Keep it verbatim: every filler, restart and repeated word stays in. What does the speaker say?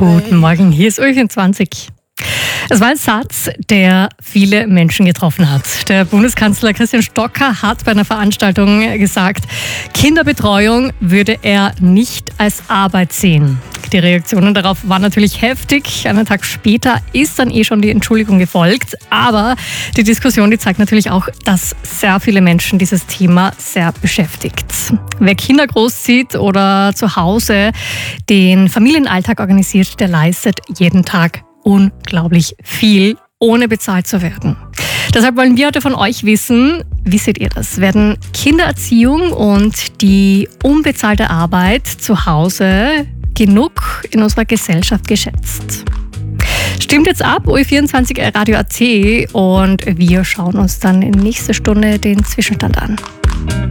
Guten Morgen, hier ist Ö vierundzwanzig. Es war ein Satz, der viele Menschen getroffen hat. Der Bundeskanzler Christian Stocker hat bei einer Veranstaltung gesagt, Kinderbetreuung würde er nicht als Arbeit sehen. Die Reaktionen darauf waren natürlich heftig. Einen Tag später ist dann eh schon die Entschuldigung gefolgt. Aber die Diskussion, die zeigt natürlich auch, dass sehr viele Menschen dieses Thema sehr beschäftigt. Wer Kinder großzieht oder zu Hause den Familienalltag organisiert, der leistet jeden Tag unglaublich viel, ohne bezahlt zu werden. Deshalb wollen wir heute von euch wissen, wie seht ihr das? Werden Kindererziehung und die unbezahlte Arbeit zu Hause genug in unserer Gesellschaft geschätzt? Stimmt jetzt ab, Ö vierundzwanzig Radio A T, und wir schauen uns dann in nächster Stunde den Zwischenstand an.